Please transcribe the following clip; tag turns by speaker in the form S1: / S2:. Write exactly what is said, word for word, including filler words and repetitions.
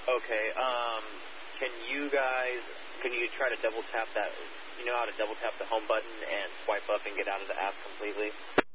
S1: Okay, um, can you guys, can you try to double tap that, you know how to double tap the home button and swipe up and get out of the app completely?